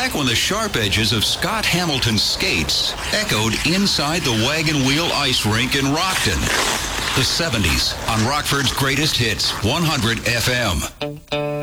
back when the sharp edges of Scott Hamilton's skates echoed inside the Wagon Wheel Ice Rink in Rockton. The 70s on Rockford's Greatest Hits, 100 FM.